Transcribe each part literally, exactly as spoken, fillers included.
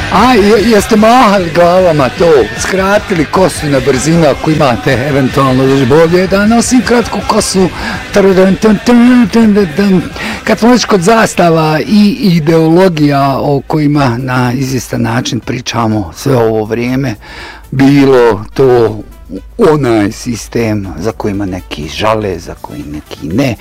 A, jeste mahali glavama to, skratili kosu na brzinu ako imate eventualno još bolje da nosim kratku kosu. Kad smo već kod zastava i ideologija o kojima na izvjestan način pričamo sve ovo vrijeme, bilo to onaj sistem za kojima neki žale, za koji neki ne.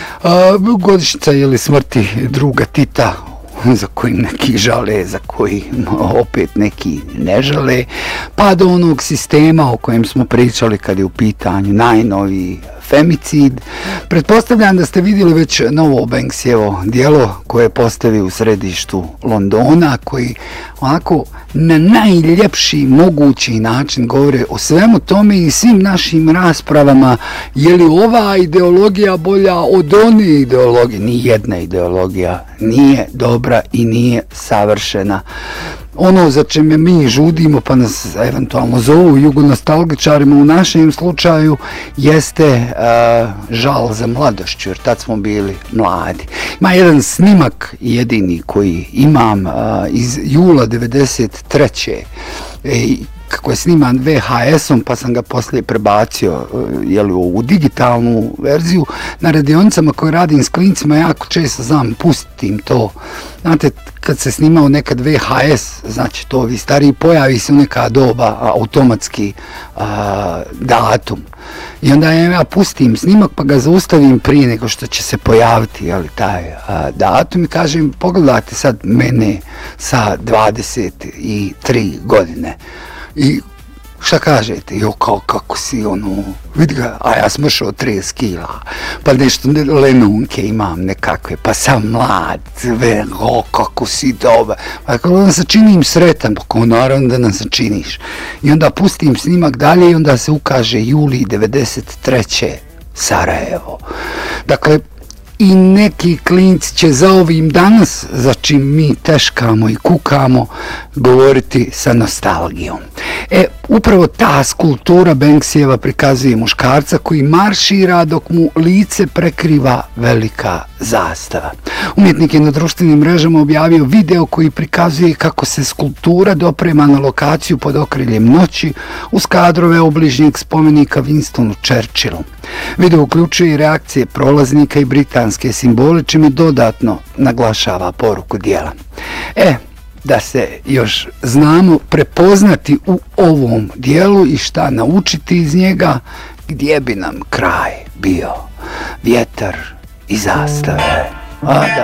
Godišnjica ili smrti druga Tita, za koji neki žale, za koji opet neki ne žale, pa do onog sistema o kojem smo pričali kad je u pitanju najnoviji femicid. Pretpostavljam da ste vidjeli već novo Banksyevo djelo koje je postavio u središtu Londona, koji onako na najljepši mogući način govore o svemu tome i svim našim raspravama, je li ova ideologija bolja od one ideologije. Nijedna ideologija nije dobra i nije savršena. Ono za čime mi žudimo, pa nas eventualno zovu jugonostalgičarima u našem slučaju, jeste uh, žal za mladošću, jer tad smo bili mladi. Ima jedan snimak jedini koji imam uh, iz jula devedeset treće. E, kako je sniman ve ha esom, pa sam ga poslije prebacio jeli, u digitalnu verziju. Na radionicama koje radim s klincima jako često znam pustiti im to. Znate, kad se snimao nekad ve ha es, znači to vi stariji, pojavi se u neka doba automatski a, datum. I onda ja pustim snimak pa ga zaustavim prije nego što će se pojaviti jeli, taj a, datum i kažem pogledajte sad mene sa dvadeset tri godine. I šta kažete? Jo, kao kako si ono, vidi ga, a ja smršao trideset kila, pa nešto lenunke imam nekakve, pa sam mlad, ve, o, kako si dobar. Pa kako onda se činim sretan, pa kao naravno da nam se činiš. I onda pustim snimak dalje i onda se ukaže juli devedeset treće Sarajevo. Dakle, i neki klinci će za ovim danas, za čim mi teškamo i kukamo, govoriti sa nostalgijom. E, upravo ta skulptura Banksijeva prikazuje muškarca koji maršira dok mu lice prekriva velika zastava. Umjetnik je na društvenim mrežama objavio video koji prikazuje kako se skulptura doprema na lokaciju pod okriljem noći uz kadrove obližnjeg spomenika Winstonu Churchillu. Video uključuje i reakcije prolaznika i britanske simbole, čime dodatno naglašava poruku dijela. E, da se još znamo prepoznati u ovom dijelu i šta naučiti iz njega, gdje bi nam kraj bio? Vjetar i zastave. A, da.